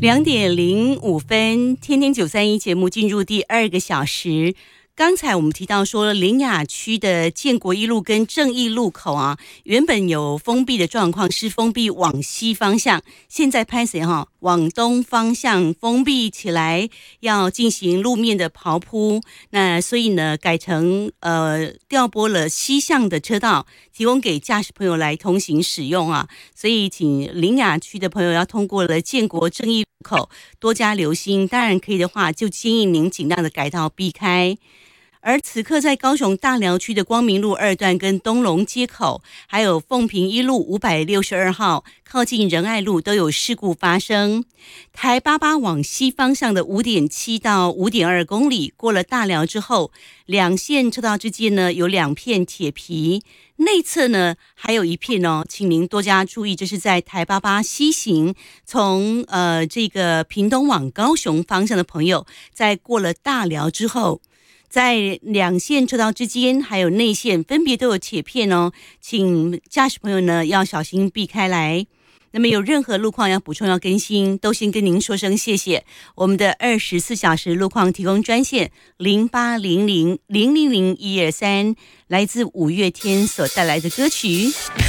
2:05，天天931节目进入第2个小时。刚才我们提到说，苓雅区的建国一路跟正义路口啊，原本有封闭的状况，是封闭往西方向，现在拍谁往东方向封闭起来，要进行路面的刨铺。那所以呢，改成调拨了西向的车道，提供给驾驶朋友来通行使用啊。所以请苓雅区的朋友要通过了建国正义路口多加留心，当然可以的话，就建议您尽量的改道避开。而此刻在高雄大寮区的光明路2段跟东龙街口，还有凤屏一路562号靠近仁爱路都有事故发生。台88往西方向的 5.7 到 5.2 公里，过了大寮之后，两线车道之间呢有2片铁皮，内侧呢还有一片请您多加注意，这是在台88西行，从这个屏东往高雄方向的朋友，在过了大寮之后，在两线车道之间还有内线分别都有铁片请驾驶朋友呢要小心避开来。那么有任何路况要补充要更新，都先跟您说声谢谢。我们的24小时路况提供专线0800000123，来自五月天所带来的歌曲。